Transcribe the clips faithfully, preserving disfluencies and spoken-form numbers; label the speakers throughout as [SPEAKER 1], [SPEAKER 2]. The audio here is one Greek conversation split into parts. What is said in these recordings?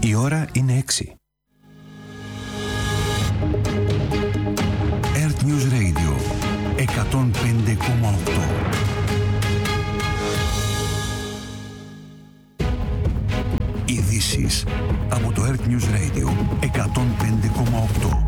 [SPEAKER 1] Η ώρα είναι έξι. Earth News Radio εκατόν πέντε κόμμα οκτώ. Ειδήσεις από το Earth News Radio εκατόν πέντε κόμμα οκτώ.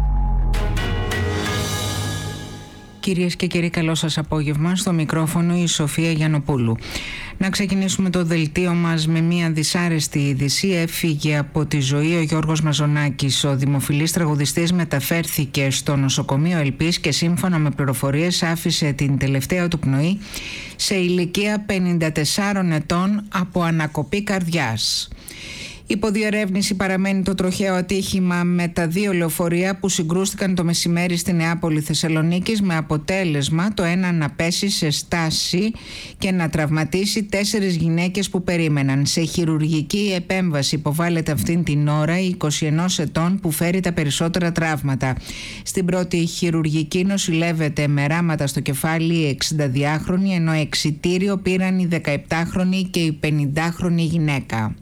[SPEAKER 2] Κυρίες και κύριοι, καλό σας απόγευμα. Στο μικρόφωνο η Σοφία Γιαννοπούλου. Να ξεκινήσουμε το δελτίο μας με μια δυσάρεστη είδηση. Έφυγε από τη ζωή ο Γιώργος Μαζονάκης. Ο δημοφιλής τραγουδιστής μεταφέρθηκε στο νοσοκομείο Ελπής και σύμφωνα με πληροφορίες άφησε την τελευταία του πνοή σε ηλικία πενήντα τεσσάρων ετών από ανακοπή καρδιάς. Υποδιερεύνηση παραμένει το τροχαίο ατύχημα με τα δύο λεωφορεία που συγκρούστηκαν το μεσημέρι στη Νεάπολη Θεσσαλονίκης, με αποτέλεσμα το ένα να πέσει σε στάση και να τραυματίσει τέσσερις γυναίκες που περίμεναν. Σε χειρουργική επέμβαση υποβάλλεται αυτήν την ώρα η είκοσι ενός ετών που φέρει τα περισσότερα τραύματα. Στην πρώτη χειρουργική νοσηλεύεται με ράματα στο κεφάλι η εξηνταδυάχρονη, ενώ εξιτήριο πήραν η δεκαεπτάχρονη και η πενηντάχρονη γυναίκα.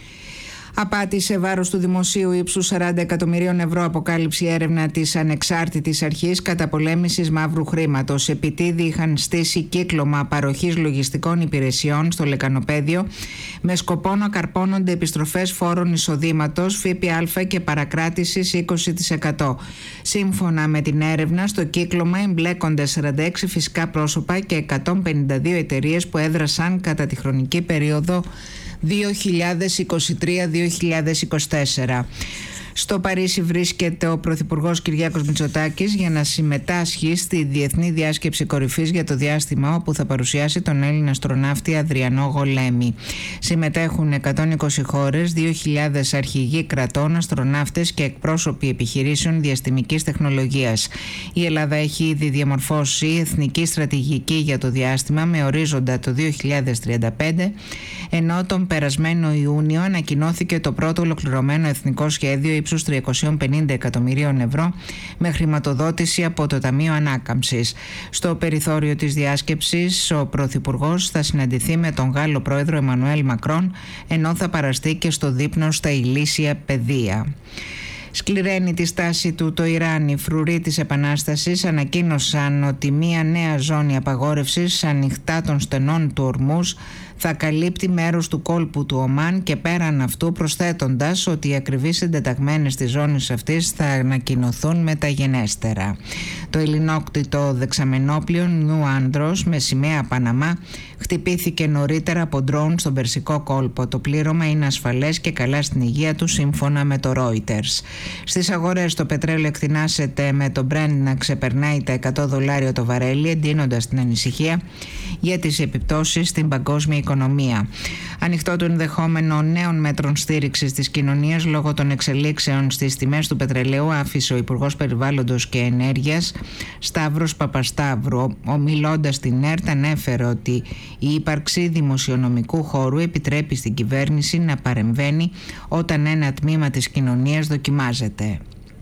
[SPEAKER 2] Απάτη σε βάρος του δημοσίου ύψους σαράντα εκατομμυρίων ευρώ, αποκάλυψε η έρευνα της ανεξάρτητης αρχής καταπολέμησης μαύρου χρήματος. Επιτίδη είχαν στήσει κύκλωμα παροχής λογιστικών υπηρεσιών στο Λεκανοπαίδιο με σκοπό να καρπώνονται επιστροφές φόρων εισοδήματος, ΦΠΑ και παρακράτησης είκοσι τοις εκατό. Σύμφωνα με την έρευνα, στο κύκλωμα εμπλέκονται σαράντα έξι φυσικά πρόσωπα και εκατόν πενήντα δύο εταιρείες που έδρασαν κατά τη χρονική περίοδο δύο χιλιάδες είκοσι τρία με δύο χιλιάδες είκοσι τέσσερα. Στο Παρίσι βρίσκεται ο Πρωθυπουργός Κυριάκος Μητσοτάκης για να συμμετάσχει στη Διεθνή Διάσκεψη Κορυφής για το διάστημα, όπου θα παρουσιάσει τον Έλληνα αστροναύτη Αδριανό Γολέμη. Συμμετέχουν εκατόν είκοσι χώρες, δύο χιλιάδες αρχηγοί κρατών, αστροναύτες και εκπρόσωποι επιχειρήσεων διαστημικής τεχνολογίας. Η Ελλάδα έχει ήδη διαμορφώσει εθνική στρατηγική για το διάστημα με ορίζοντα το δύο χιλιάδες τριάντα πέντε, ενώ τον περασμένο Ιούνιο ανακοινώθηκε το πρώτο ολοκληρωμένο εθνικό σχέδιο ύψους τριακόσια πενήντα εκατομμυρίων ευρώ με χρηματοδότηση από το Ταμείο Ανάκαμψης. Στο περιθώριο της διάσκεψης, ο Πρωθυπουργός θα συναντηθεί με τον Γάλλο Πρόεδρο Εμμανουέλ Μακρόν, ενώ θα παραστεί και στο δείπνο στα ηλίσια παιδεία. Σκληραίνει τη στάση του το Ιράν. Οι φρουροί της Επανάστασης ανακοίνωσαν ότι μια νέα ζώνη απαγόρευσης ανοιχτά των στενών του Ορμούζ θα καλύπτει μέρος του κόλπου του Ομάν, και πέραν αυτού προσθέτοντας ότι οι ακριβείς εντεταγμένες της ζώνης αυτής θα ανακοινωθούν μεταγενέστερα. Το ελληνόκτητο δεξαμενόπλιο Νιου Άνδρος με σημαία Παναμά χτυπήθηκε νωρίτερα από ντρόουν στον Περσικό κόλπο. Το πλήρωμα είναι ασφαλές και καλά στην υγεία του, σύμφωνα με το Reuters. Στις αγορές το πετρέλαιο εκτινάσεται με το Brent να ξεπερνάει τα εκατό δολάρια το βαρέλι, εντείνοντας την ανησυχία για τις επιπτώσεις στην παγκόσμια οικονομία. Ανοιχτό το ενδεχόμενο νέων μέτρων στήριξης της κοινωνίας λόγω των εξελίξεων στις τιμές του πετρελαίου, άφησε ο Υπουργός Περιβάλλοντος και Ενέργειας Σταύρος Παπασταύρου. Ομιλώντας στην ΕΡΤ, ανέφερε ότι η ύπαρξη δημοσιονομικού χώρου επιτρέπει στην κυβέρνηση να παρεμβαίνει όταν ένα τμήμα της κοινωνίας δοκιμάζεται.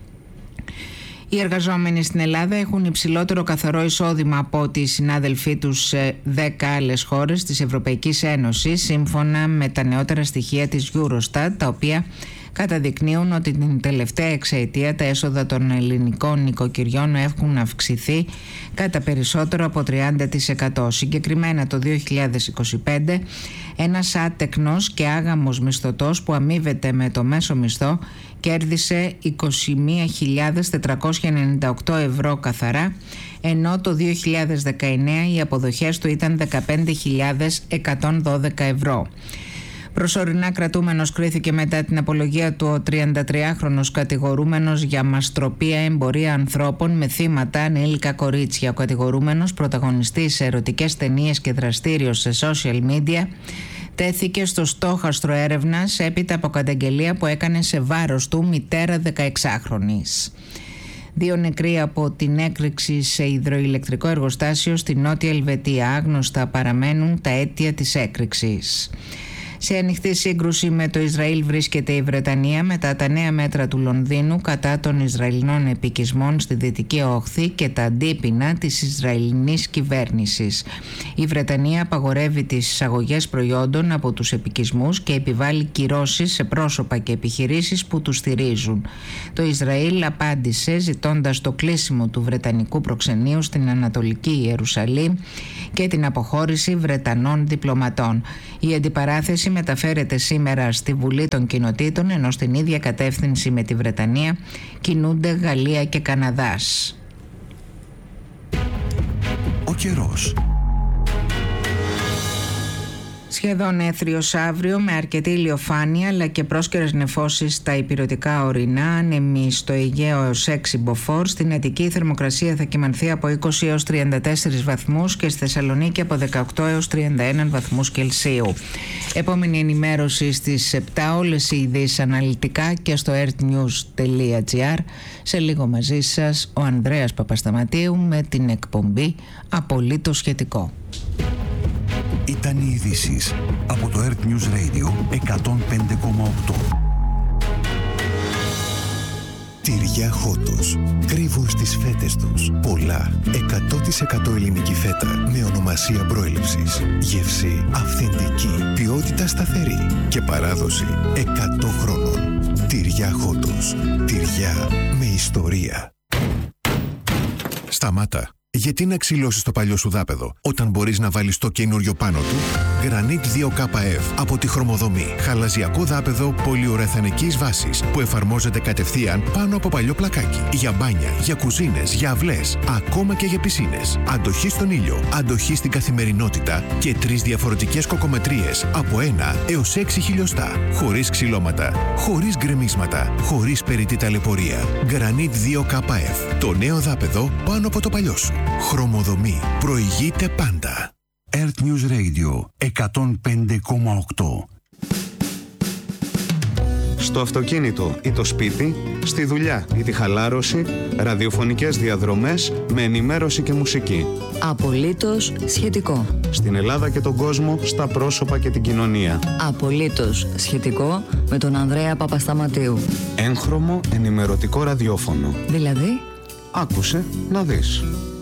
[SPEAKER 2] Οι εργαζόμενοι στην Ελλάδα έχουν υψηλότερο καθαρό εισόδημα από ότι οι συνάδελφοί τους σε δέκα άλλες χώρες της Ευρωπαϊκής Ένωσης, σύμφωνα με τα νεότερα στοιχεία της Eurostat, τα οποία καταδεικνύουν ότι την τελευταία εξαετία τα έσοδα των ελληνικών νοικοκυριών έχουν αυξηθεί κατά περισσότερο από τριάντα τοις εκατό. Συγκεκριμένα το δύο χιλιάδες είκοσι πέντε, ένας άτεκνος και άγαμος μισθωτός που αμείβεται με το μέσο μισθό κέρδισε είκοσι μία χιλιάδες τετρακόσια ενενήντα οκτώ ευρώ καθαρά, ενώ το δύο χιλιάδες δεκαεννέα οι αποδοχές του ήταν δεκαπέντε χιλιάδες εκατόν δώδεκα ευρώ. Προσωρινά κρατούμενος κρίθηκε μετά την απολογία του ο τριαντατριάχρονος κατηγορούμενος για μαστροπία, εμπορία ανθρώπων με θύματα ανήλικα κορίτσια. Ο κατηγορούμενος, πρωταγωνιστής σε ερωτικές ταινίες και δραστήριος σε social media, τέθηκε στο στόχαστρο έρευνας έπειτα από καταγγελία που έκανε σε βάρος του μητέρα δεκαεξάχρονης. Δύο νεκροί από την έκρηξη σε υδροηλεκτρικό εργοστάσιο στη Νότια Ελβετία. Άγνωστα παραμένουν τα αίτια της έκρηξης. Σε ανοιχτή σύγκρουση με το Ισραήλ βρίσκεται η Βρετανία μετά τα νέα μέτρα του Λονδίνου κατά των Ισραηλινών επικισμών στη Δυτική Όχθη και τα αντίπεινα της Ισραηλινής κυβέρνησης. Η Βρετανία απαγορεύει τις εισαγωγές προϊόντων από τους επικισμούς και επιβάλλει κυρώσεις σε πρόσωπα και επιχειρήσεις που τους στηρίζουν. Το Ισραήλ απάντησε ζητώντας το κλείσιμο του Βρετανικού προξενείου στην Ανατολική Ιερουσαλήμ και την αποχώρηση Βρετανών διπλωματών. Η αντιπαράθεση μεταφέρεται σήμερα στη Βουλή των Κοινοτήτων, ενώ στην ίδια κατεύθυνση με τη Βρετανία κινούνται Γαλλία και Καναδάς.
[SPEAKER 1] Ο καιρός.
[SPEAKER 2] Σχεδόν έθριος αύριο με αρκετή ηλιοφάνεια αλλά και πρόσκαιρες νεφώσεις στα ηπειρωτικά ορεινά, άνεμοι στο Αιγαίο έως έξι μποφόρ. Στην Αττική η θερμοκρασία θα κυμανθεί από είκοσι έως τριάντα τέσσερις βαθμούς και στη Θεσσαλονίκη από δεκαοκτώ έως τριάντα ένα βαθμούς Κελσίου. Επόμενη ενημέρωση στις επτά, όλες οι ειδήσεις αναλυτικά και στο earthnews τελεία gr. Σε λίγο μαζί σας ο Ανδρέας Παπασταματίου με την εκπομπή Απολύτως Σχετικό.
[SPEAKER 1] Ήταν οι ειδήσεις από το Earth News Radio εκατόν πέντε κόμμα οκτώ.
[SPEAKER 3] Τυριά Χότος. Κρύβουν στις φέτες τους πολλά εκατό τοις εκατό ελληνική φέτα με ονομασία προέλευσης. Γεύση αυθεντική, ποιότητα σταθερή και παράδοση εκατό χρόνων. Τυριά Χότος. Τυριά με ιστορία. Σταμάτα. Γιατί να ξυλώσεις το παλιό σου δάπεδο όταν μπορείς να βάλεις το καινούριο πάνω του? Granit δύο κέι εφ από τη Χρωμοδομή. Χαλαζιακό δάπεδο πολυουρεθανικής βάσης που εφαρμόζεται κατευθείαν πάνω από παλιό πλακάκι. Για μπάνια, για κουζίνες, για αυλές, ακόμα και για πισίνες. Αντοχή στον ήλιο, αντοχή στην καθημερινότητα και τρεις διαφορετικές κοκομετρίες από ένα έως έξι χιλιοστά. Χωρίς ξυλώματα, χωρίς γκρεμίσματα, χωρίς περιττή ταλαιπωρία. Granit δύο κέι εφ. Το νέο δάπεδο πάνω από το παλιό σου. Χρωμοδομή. Προηγείται πάντα.
[SPEAKER 1] Earth News Radio εκατόν πέντε κόμμα οκτώ.
[SPEAKER 4] Στο αυτοκίνητο ή το σπίτι, στη δουλειά ή τη χαλάρωση, ραδιοφωνικές διαδρομές με ενημέρωση και μουσική.
[SPEAKER 5] Απολύτως σχετικό.
[SPEAKER 4] Στην Ελλάδα και τον κόσμο, στα πρόσωπα και την κοινωνία.
[SPEAKER 5] Απολύτως σχετικό με τον Ανδρέα Παπασταματίου.
[SPEAKER 4] Έγχρωμο ενημερωτικό ραδιόφωνο.
[SPEAKER 5] Δηλαδή,
[SPEAKER 4] άκουσε να δεις.